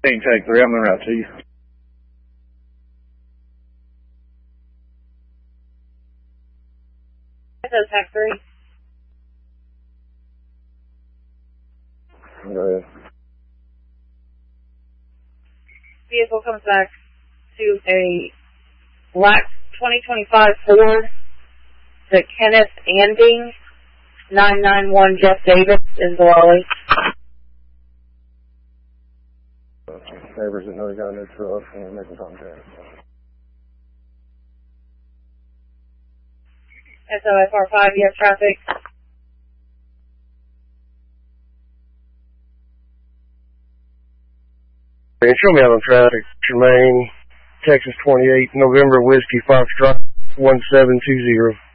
Take 3, I'm going out to you. Tag 3. Go ahead. Vehicle comes back to a black 2025 Ford to Kenneth Anding, 991 Jeff Davis in Raleigh. Neighbors that know he got a new truck and they're making contact. SOFR5, you have traffic. Hey, show me out on traffic. Tremaine, Texas 28, November Whiskey, Foxtrot 1720.